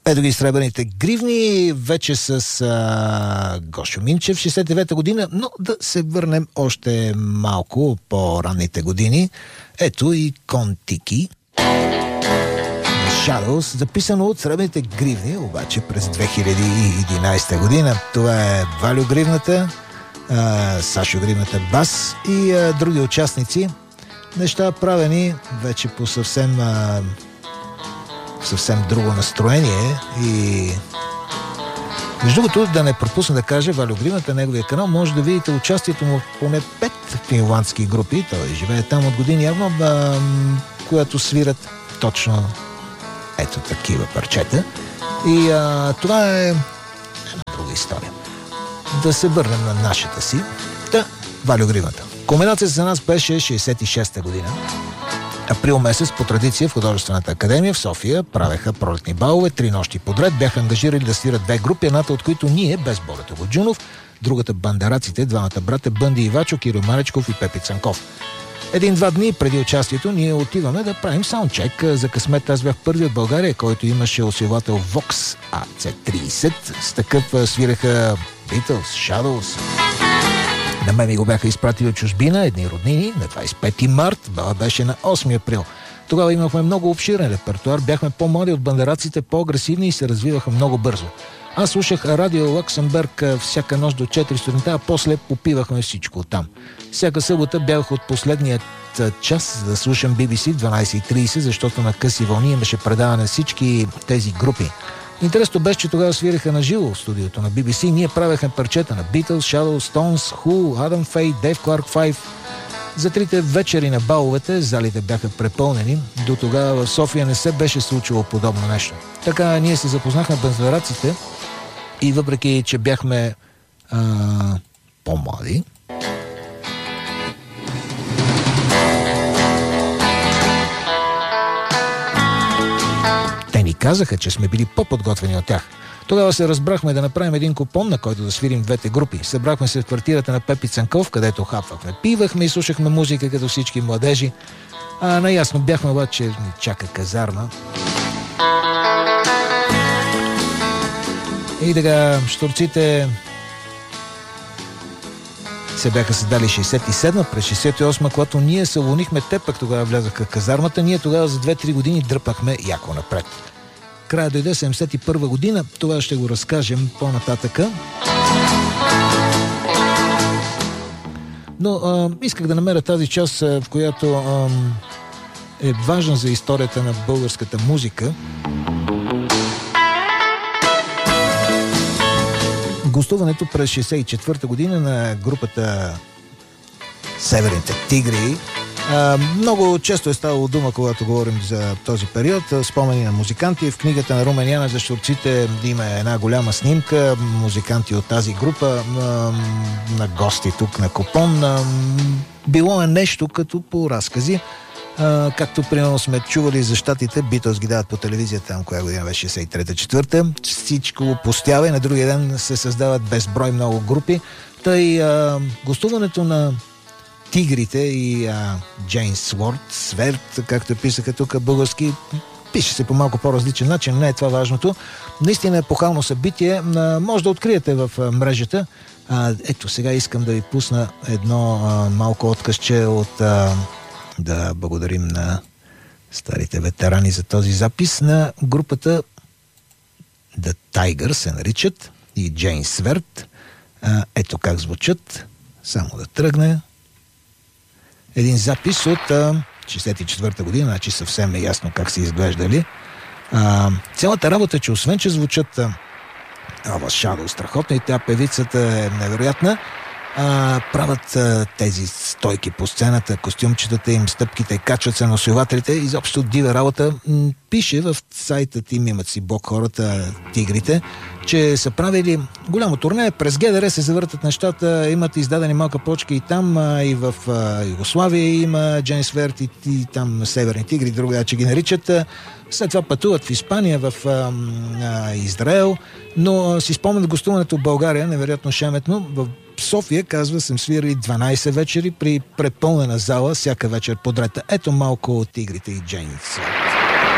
Ето ги Сребърните гривни, вече с Гошо Минчев, 69-та година, но да се върнем още малко по-ранните години. Ето и Кон-Тики, Shadows, записано от Сребърните гривни, обаче през 2011 година. Това е Валю Гривната, Сашо Гривната бас и други участници. Неща правени вече по съвсем друго настроение. И между другото, да не пропусна да кажа, Валю Гривната, неговия канал, може да видите участието му в поне 5 финландски групи. Той живее там от години явно, която свират точно ето такива парчета. И това е една друга история. Да се върнем на нашата си. Валю Гривната. Кулминацията за нас беше 66-та година. Април месец по традиция в Художествената академия в София правеха пролетни балове, 3 нощи подред. Бяха ангажирали да свират 2 групи, едната от които ние, без Борето Годжунов, другата бандераците, двамата брата Бънди Ивачо, Кирил Маречков и Пепи Цанков. 1-2 дни преди участието ние отиваме да правим саундчек. За късмет аз бях първи от България, който имаше усилвател Vox AC30. С такъв свиреха Beatles, Shadows. На мен ми го бяха изпратили от чужбина, едни роднини, на 25 март, бала беше на 8 април. Тогава имахме много обширен репертуар, бяхме по-млади от бандераците, по-агресивни и се развиваха много бързо. Аз слушах радио Лаксембърг всяка нощ до 4 сутринта, а после попивахме всичко оттам. Всяка събота бях от последният час да слушам BBC в 12:30, защото на къси вълни имаше предаване всички тези групи. Интересно беше, че тогава свиреха на живо в студиото на BBC. Ние правехме парчета на Beatles, Shadows, Stones, Who, Adam Faye, Dave Clark 5. За 3 вечери на баловете залите бяха препълнени. До тогава в София не се беше случило подобно нещо. Така ние се запознахме бандераците и въпреки, че бяхме по-млади, те ни казаха, че сме били по-подготвени от тях. Тогава се разбрахме да направим един купон, на който да свирим 2 групи. Събрахме се в квартирата на Пепи Цанков, където хапвахме, пивахме и слушахме музика като всички младежи. Наясно бяхме обаче, ни чака казарма. И така, щурците се бяха създали 67-ма, през 68-ма, когато ние се уволнихме, те пък тогава влязаха в казармата, ние тогава за 2-3 години дръпахме яко напред. Края дойде 71 година, това ще го разкажем по-нататъка. Но исках да намеря тази част, в която е важна за историята на българската музика. Гостуването през 64-та година на групата Северните тигри. Много често е ставало дума, когато говорим за този период. Спомени на музиканти. В книгата на Румен Янев за щурците има една голяма снимка. Музиканти от тази група на гости тук на Купон. Било е нещо като по разкази. Както примерно сме чували за щатите, Beatles ги дават по телевизията, там коя година беше 63-та-4-та. Всичко пустява и на другия ден се създават безброй много групи. Тъй гостуването на Тигрите и Джейн Сверт, както писаха тук български, пише се по малко по-различен начин, не е това важното. Наистина е епохално събитие, може да откриете в мрежата. Ето сега искам да ви пусна едно малко откъсче от да благодарим на старите ветерани за този запис на групата The Tiger се наричат и Джейн Сверт. Ето как звучат. Само да тръгне. Един запис от 64-та година, значи съвсем е ясно как са изглеждали. Цялата работа е, че освен, че звучат Shadow страхотно и тя певицата е невероятна, правят тези стойки по сцената, костюмчетата им, стъпките, качват се на усилвателите, изобщо дива работа. Пише в сайта им, имат си блог хората, Тигрите, че са правили голямо турне, през ГДР се завъртат нещата, имат издадени малка почка и там, и в Югославия има Джейн Сверт и там Северни тигри, друга, че ги наричат. След това пътуват в Испания, в Израел, но си спомнят гостуването в България, невероятно шеметно. В София, казва, съм свирали 12 вечери при препълнена зала, всяка вечер подред. Ето малко от Тигрите и Джейн Сверт.